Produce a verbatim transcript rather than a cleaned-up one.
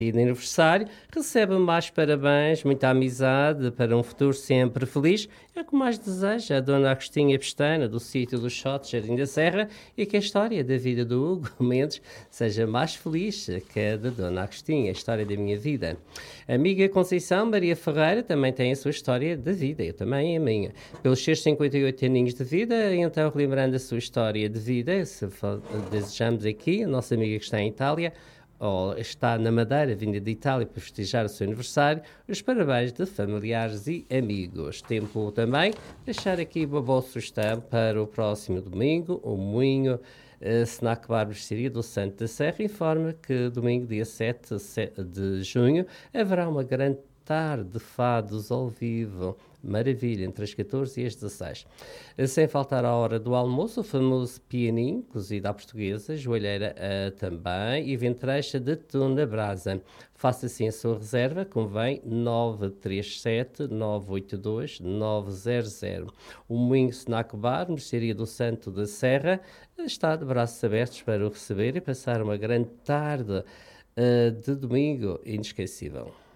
E de aniversário, recebe mais parabéns, muita amizade para um futuro sempre feliz. É o que mais deseja a Dona Agostinha Pestana, do sítio dos Shotes, Jardim da Serra, e que a história da vida do Hugo Mendes seja mais feliz que a da Dona Agostinha, a história da minha vida. A amiga Conceição Maria Ferreira também tem a sua história de vida, eu também a minha. Pelos seus cinquenta e oito aninhos de vida, então relembrando a sua história de vida, se desejamos aqui, a nossa amiga que está em Itália, ou está na Madeira, vinda de Itália, para festejar o seu aniversário, os parabéns de familiares e amigos. Tempo também deixar aqui uma boa sugestão para o próximo domingo, o Moinho uh, Snack Bar Mercearia do Santo da Serra informa que domingo, dia sete de junho, haverá uma grande tarde de fados ao vivo. Maravilha, entre as catorze e as dezasseis. Sem faltar a hora do almoço, o famoso pianinho, cozido à portuguesa, joelheira uh, também, e ventreixa de atum na brasa. Faça assim a sua reserva, convém nove três sete, nove oito dois, nove zero zero. O Moinho Snack Bar, Mercearia do Santo da Serra, está de braços abertos para o receber e passar uma grande tarde uh, de domingo inesquecível.